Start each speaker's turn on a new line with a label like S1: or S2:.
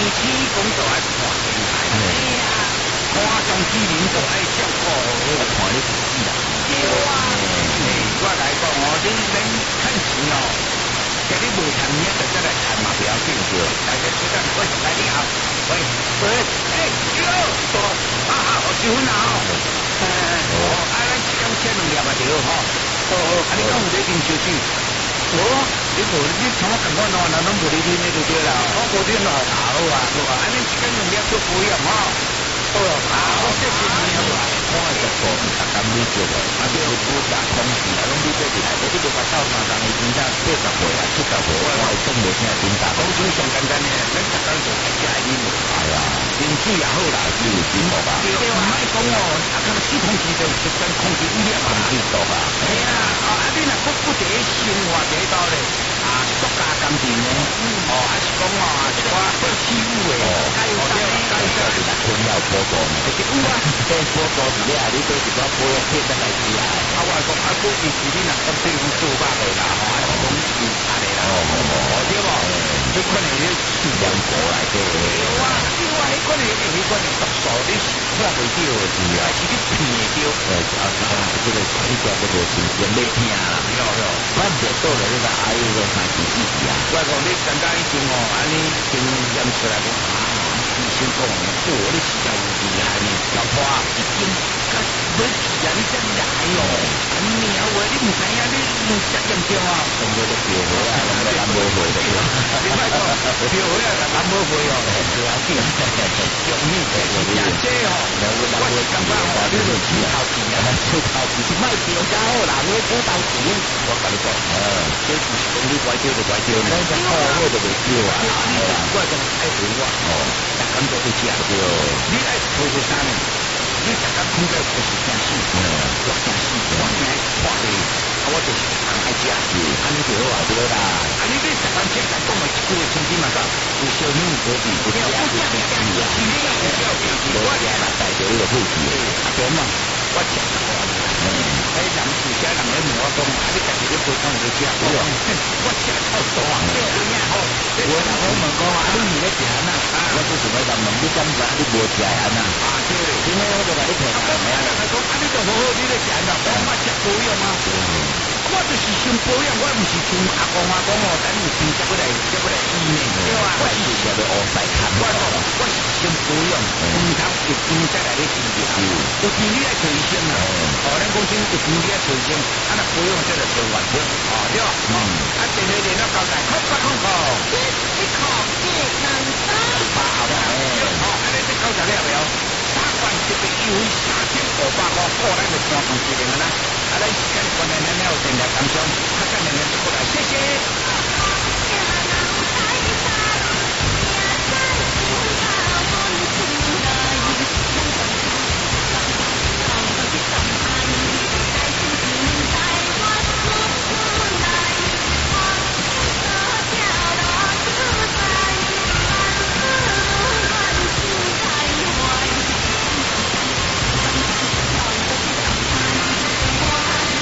S1: 起工作爱看电台，看上机灵就爱照顾，看你自己啦。对啊，我来讲哦，你免趁钱哦，今日无趁钱就再来趁嘛，不要紧着。大家时间我是来你好，喂，你好，好收分啦哦，咱一点钱2粒嘛就好，你讲有在啉烧酒？无，你从我感觉喏，那拢无你啉的就对啦，我无啉咯，好啊，你一斤2粒做保养吼。我谢谢你啊！我是做大干你做的，对，不打空气啊，拢你做起来，你就把到3工已经到80岁啊，70岁，我总无啥点打。讲最上简单的，咱大工做爱食爱啉，哎呀，啉水也好啦，是有真好吧？对啊，莫讲哦，空气空气就实在空气污染嘛，是多啊。哎呀，你若不第一生活第一道咧，塑胶工程呢，还是讲一寡被欺负的，加油站就是喷了波多呢。有啊，波多是咧，你都是讲波片得来吃啊。我讲估计是你若讲对方做肉的啦，还是讲油炸的啦。对无？你可能你数量过来的。有啊，你话迄款的毒素你是看袂到的，还是你闻会到？这个你讲这个新鲜没听啦，有，咱别到了那个还有个3、4、4啊。我讲你刚刚已经安尼经验出来讲医生讲你是要有厉害呢，老婆已经甲要去啊，你才来哦。你啊话你唔知影，你遮严重啊？咁多都标会啊，咱无会的。你莫讲标会啊，咱无会哦，不要紧，容易的。也这哦，我是感觉话你就出头钱啊，出头钱，莫标价好啦，我出头钱。我甲你讲，这不是讲你怪丢就怪丢呢，咱好我就袂丢啊。我讲爱回我哦。咁多都吃对哦，你爱做做啥呢？你大家看到不是真死，我真死，我真破的，我就是常爱吃，安尼就好啊，对啦。你大家听人讲的一句千金嘛讲，有小米有果子，有吃有吃有吃，我也来带着一个好奇，对嘛？我吃啥个？人是家人来问我讲，你家己你不讲就吃，我吃超多啊！我问讲你唔咧食呐？我就是要问你敢知你无食安呐？对，今天我就甲你骗啊！讲你就好好你咧食呐？我食保养啊！我就是想保养，我唔是像阿公哦，等有病才要来医呢。我是食要乌晒看，我是想保养，唔通有病才来咧治疗。有病你来找医生啊！咱讲真有病你来找医生，那保养这个做完了，对吧？电话联络交代，空不空空？你考试能打吧？安尼这交代了没有？3罐特别优惠3500块，咱就半同一个啦。咱时间关系，咱了电台感谢。